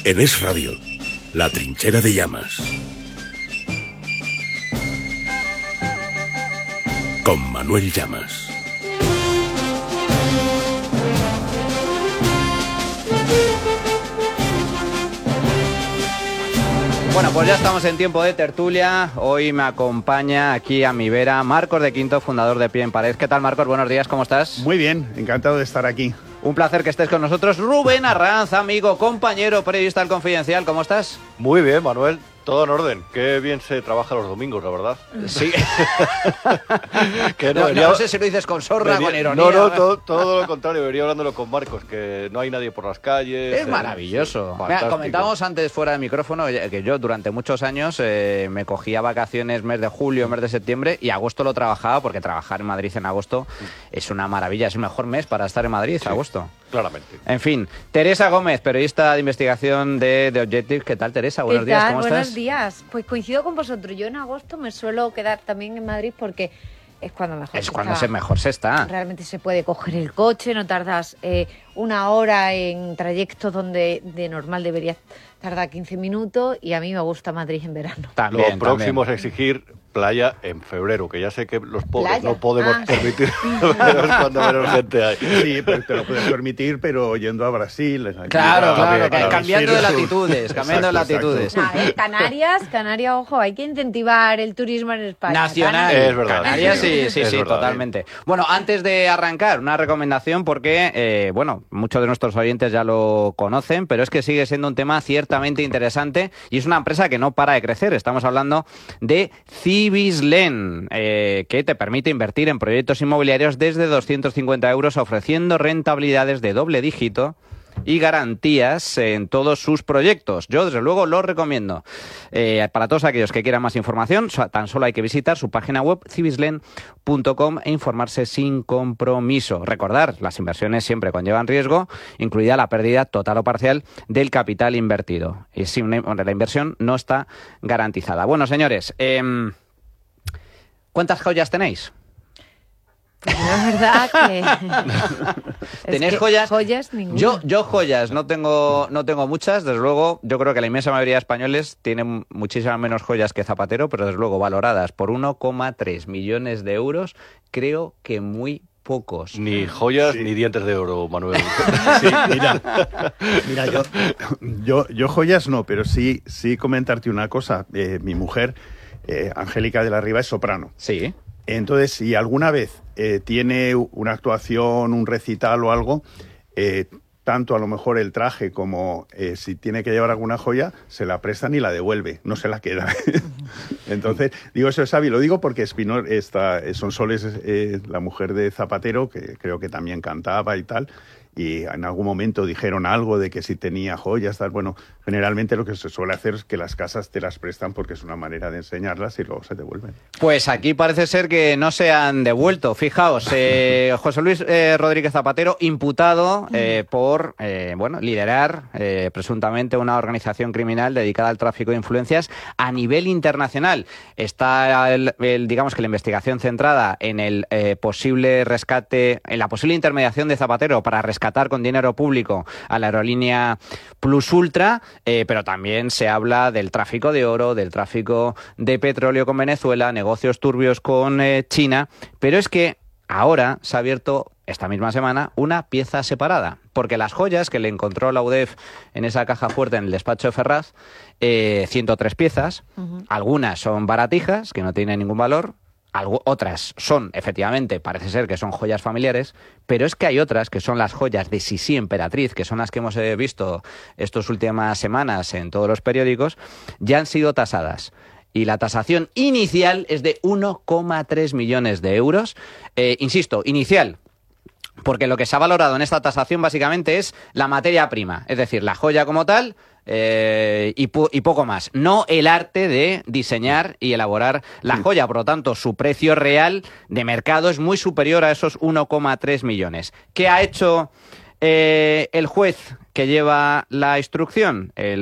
En Es Radio, La Trinchera de Llamas. Con Manuel Llamas. Bueno, pues ya estamos en tiempo de tertulia. Hoy me acompaña aquí a mi vera Marcos de Quinto, fundador de Pie en Pared. ¿Qué tal, Marcos? Buenos días, ¿cómo estás? Muy bien, encantado de estar aquí. Un placer que estés con nosotros. Rubén Arranz, amigo, compañero, periodista del Confidencial, ¿cómo estás? Muy bien, Manuel. Todo en orden. Qué bien se trabaja los domingos, la verdad. Sí. Que no sé si lo dices con sorna, con ironía. No, todo lo contrario. Debería hablándolo con Marcos, que no hay nadie por las calles. Es maravilloso. Mira, comentábamos antes fuera de micrófono que yo durante muchos años me cogía vacaciones mes de julio, mes de septiembre, y agosto lo trabajaba, porque trabajar en Madrid en agosto es una maravilla. Es el mejor mes para estar en Madrid, sí, agosto. Claramente. En fin, Teresa Gómez, periodista de investigación de Objective. ¿Qué tal, Teresa? Buenos días, ¿cómo estás? Buenos días. Pues coincido con vosotros. Yo en agosto me suelo quedar también en Madrid porque es cuando mejor es cuando mejor se está. Realmente se puede coger el coche, no tardas una hora en trayectos donde de normal deberías tardar 15 minutos, y a mí me gusta Madrid en verano. Lo próximo es exigir playa en febrero, que ya sé que los pobres no podemos permitir, pero es cuando menos gente hay. Sí, pero te lo puedes permitir, pero yendo a Brasil. Claro, cambiando de latitudes, Canarias, ojo, hay que incentivar el turismo en España. Nacional. Es verdad. Canarias, sí, totalmente. Bueno, antes de arrancar, una recomendación porque, muchos de nuestros oyentes ya lo conocen, pero es que sigue siendo un tema ciertamente interesante y es una empresa que no para de crecer. Estamos hablando de Cibislen, que te permite invertir en proyectos inmobiliarios desde 250 euros, ofreciendo rentabilidades de doble dígito y garantías en todos sus proyectos. Yo, desde luego, lo recomiendo. Para todos aquellos que quieran más información, tan solo hay que visitar su página web, cibislen.com, e informarse sin compromiso. Recordar, las inversiones siempre conllevan riesgo, incluida la pérdida total o parcial del capital invertido. Y si la inversión no está garantizada. Bueno, señores, ¿cuántas joyas tenéis? Pues la verdad que... ¿Tenéis joyas? Joyas, ninguna. Yo joyas no tengo muchas, desde luego. Yo creo que la inmensa mayoría de españoles tienen muchísimas menos joyas que Zapatero, pero desde luego valoradas por 1,3 millones de euros, creo que muy pocos. Ni joyas ni dientes de oro, Manuel. Sí, mira, yo joyas no, pero sí comentarte una cosa. Mi mujer, Angélica de la Riva, es soprano. Sí. Entonces, si alguna vez tiene una actuación, un recital o algo, tanto a lo mejor el traje como si tiene que llevar alguna joya, se la prestan y la devuelve, no se la queda. Entonces, digo, eso es sabio. Lo digo porque Sonsoles es la mujer de Zapatero, que creo que también cantaba y tal, y en algún momento dijeron algo de que si tenía joyas, tal. Bueno, generalmente lo que se suele hacer es que las casas te las prestan porque es una manera de enseñarlas y luego se devuelven. Pues aquí parece ser que no se han devuelto. Fijaos, José Luis Rodríguez Zapatero, imputado por liderar presuntamente una organización criminal dedicada al tráfico de influencias a nivel internacional. Está digamos que la investigación centrada en el posible rescate, en la posible intermediación de Zapatero para rescatar con dinero público a la aerolínea Plus Ultra, pero también se habla del tráfico de oro, del tráfico de petróleo con Venezuela, negocios turbios con China, pero es que ahora se ha abierto esta misma semana una pieza separada, porque las joyas que le encontró la UDEF en esa caja fuerte en el despacho de Ferraz, 103 piezas, algunas son baratijas, que no tienen ningún valor, otras son, efectivamente, parece ser que son joyas familiares, pero es que hay otras que son las joyas de Sisi Emperatriz, que son las que hemos visto estas últimas semanas en todos los periódicos, ya han sido tasadas. Y la tasación inicial es de 1,3 millones de euros. Insisto, inicial, porque lo que se ha valorado en esta tasación básicamente es la materia prima, es decir, la joya como tal, y poco más. No el arte de diseñar y elaborar la joya. Por lo tanto, su precio real de mercado es muy superior a esos 1,3 millones. ¿Qué ha hecho el juez que lleva la instrucción?